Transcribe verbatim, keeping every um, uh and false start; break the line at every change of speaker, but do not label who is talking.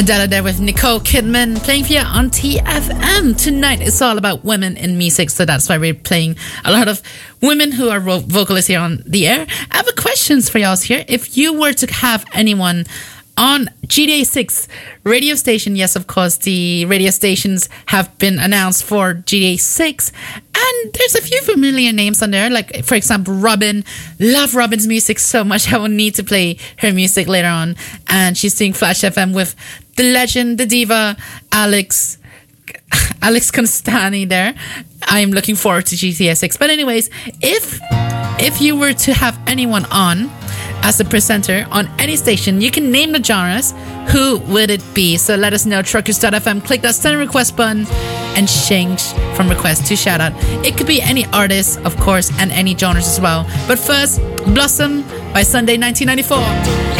Adele there with Nicole Kidman playing for you on T F M. Tonight it's all about women in music, so that's why we're playing a lot of women who are vo- vocalists here on the air. I have a questions for y'all here. If you were to have anyone on G D A six radio station, yes, of course, the radio stations have been announced for G D A six, and there's a few familiar names on there, like, for example, Robin. Love Robin's music so much, I will need to play her music later on, and she's doing Flash F M with the legend, the diva, Alex Alex Constani there. I'm looking forward to G D A six. But anyways, if if you were to have anyone on as a presenter on any station, you can name the genres. Who would it be? So let us know. Truckers dot f m. Click that send request button and change from request to shout out. It could be any artist, of course, and any genres as well. But first, Blossom by Sunday nineteen ninety-four.